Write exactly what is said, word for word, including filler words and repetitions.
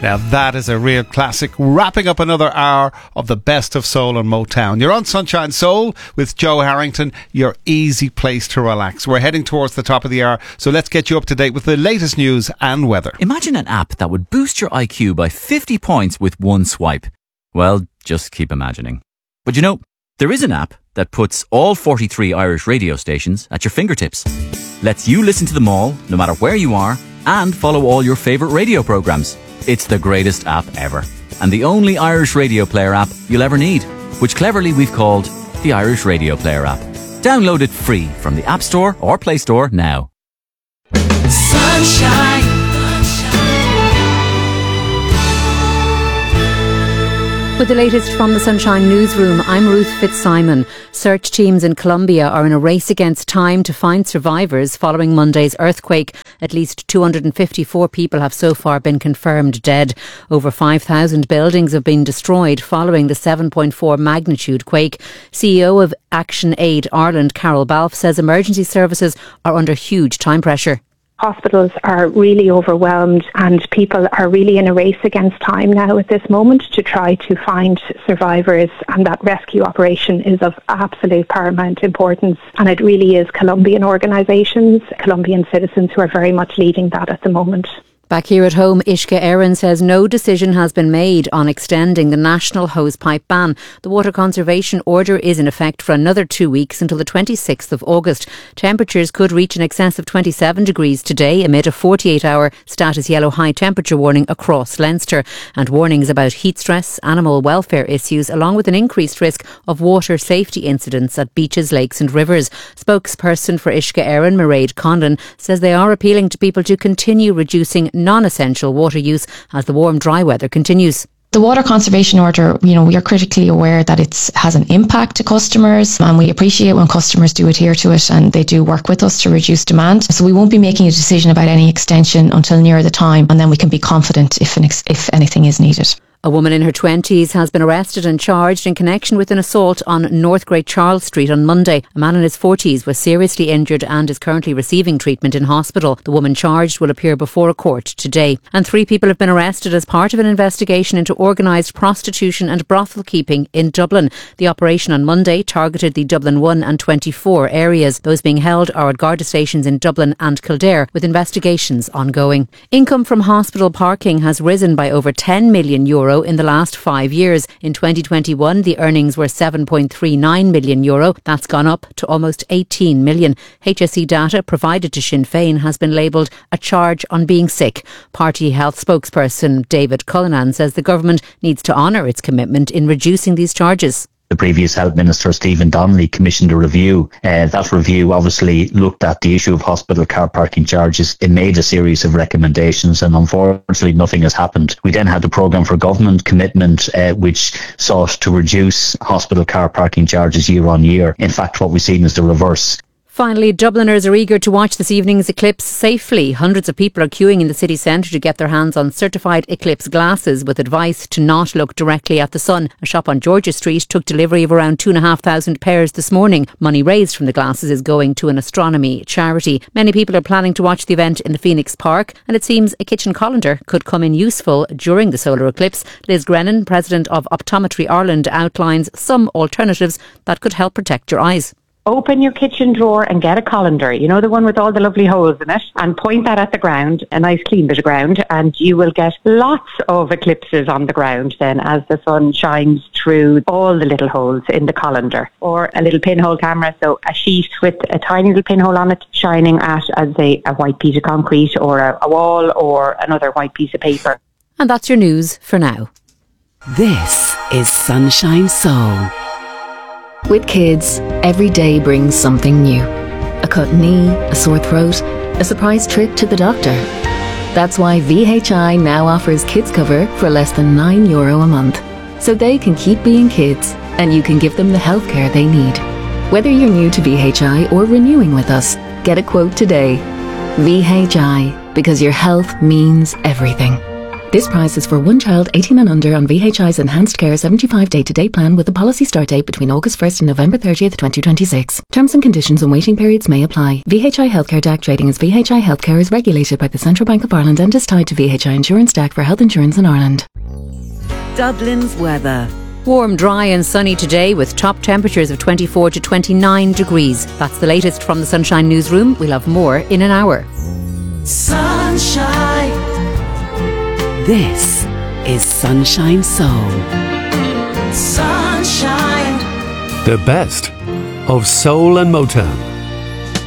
Now that is a real classic, wrapping up another hour of the best of soul and Motown. You're on Sunshine Soul with Joe Harrington, your easy place to relax. We're heading towards the top of the hour, so let's get you up to date with the latest news and weather. Imagine an app that would boost your I Q by fifty points with one swipe. Well, just keep imagining. But you know, there is an app that puts all forty-three Irish radio stations at your fingertips. Lets you listen to them all, no matter where you are, and follow all your favourite radio programmes. It's the greatest app ever, and the only Irish radio player app you'll ever need, which cleverly we've called the Irish Radio Player app. Download it free from the App Store or Play Store now. Sunshine. With the latest from the Sunshine Newsroom, I'm Ruth Fitzsimon. Search teams in Colombia are in a race against time to find survivors following Monday's earthquake. At least two hundred fifty-four people have so far been confirmed dead. Over five thousand buildings have been destroyed following the seven point four magnitude quake. C E O of Action Aid Ireland, Carol Balfe, says emergency services are under huge time pressure. Hospitals are really overwhelmed and people are really in a race against time now at this moment to try to find survivors, and that rescue operation is of absolute paramount importance, and it really is Colombian organisations, Colombian citizens who are very much leading that at the moment. Back here at home, Ishka Aaron says no decision has been made on extending the national hosepipe ban. The water conservation order is in effect for another two weeks until the twenty-sixth of August. Temperatures could reach in excess of twenty-seven degrees today amid a forty-eight hour status yellow high temperature warning across Leinster, and warnings about heat stress, animal welfare issues, along with an increased risk of water safety incidents at beaches, lakes and rivers. Spokesperson for Ishka Aaron, Mairead Conlon, says they are appealing to people to continue reducing non-essential water use as the warm, dry weather continues. The water conservation order, you know, we are critically aware that it has an impact to customers, and we appreciate when customers do adhere to it and they do work with us to reduce demand. So we won't be making a decision about any extension until near the time, and then we can be confident if an ex- if anything is needed. A woman in her twenties has been arrested and charged in connection with an assault on North Great Charles Street on Monday. A man in his forties was seriously injured and is currently receiving treatment in hospital. The woman charged will appear before a court today. And three people have been arrested as part of an investigation into organised prostitution and brothel keeping in Dublin. The operation on Monday targeted the Dublin one and twenty-four areas. Those being held are at Garda stations in Dublin and Kildare, with investigations ongoing. Income from hospital parking has risen by over ten million euro in the last five years. In twenty twenty-one, the earnings were seven point three nine million euro. That's gone up to almost eighteen million. H S E data provided to Sinn Féin has been labelled a charge on being sick. Party health spokesperson David Cullinan says the government needs to honour its commitment in reducing these charges. The previous Health Minister, Stephen Donnelly, commissioned a review. Uh, that review obviously looked at the issue of hospital car parking charges. It made a series of recommendations, and unfortunately nothing has happened. We then had the Programme for Government Commitment, uh, which sought to reduce hospital car parking charges year on year. In fact, what we've seen is the reverse. Finally, Dubliners are eager to watch this evening's eclipse safely. Hundreds of people are queuing in the city centre to get their hands on certified eclipse glasses with advice to not look directly at the sun. A shop on Georgia Street took delivery of around two and a half thousand pairs this morning. Money raised from the glasses is going to an astronomy charity. Many people are planning to watch the event in the Phoenix Park, and it seems a kitchen colander could come in useful during the solar eclipse. Liz Grennan, President of Optometry Ireland, outlines some alternatives that could help protect your eyes. Open your kitchen drawer and get a colander, you know, the one with all the lovely holes in it, and point that at the ground, a nice clean bit of ground, and you will get lots of eclipses on the ground then as the sun shines through all the little holes in the colander. Or a little pinhole camera, so a sheet with a tiny little pinhole on it shining at, as say, a white piece of concrete or a, a wall or another white piece of paper. And that's your news for now. This is Sunshine Soul. With kids, every day brings something new. A cut knee, a sore throat, a surprise trip to the doctor. That's why V H I now offers kids cover for less than nine euro a month. So they can keep being kids and you can give them the healthcare they need. Whether you're new to V H I or renewing with us, get a quote today. V H I, because your health means everything. This price is for one child eighteen and under on V H I's Enhanced Care seventy-five day to day plan with a policy start date between August first and November thirtieth, twenty twenty-six. Terms and conditions and waiting periods may apply. V H I Healthcare D A C trading as V H I Healthcare is regulated by the Central Bank of Ireland and is tied to V H I Insurance D A C for health insurance in Ireland. Dublin's weather. Warm, dry and sunny today with top temperatures of twenty-four to twenty-nine degrees. That's the latest from the Sunshine Newsroom. We'll have more in an hour. Sunshine. This is Sunshine Soul. Sunshine. The best of soul and Motown.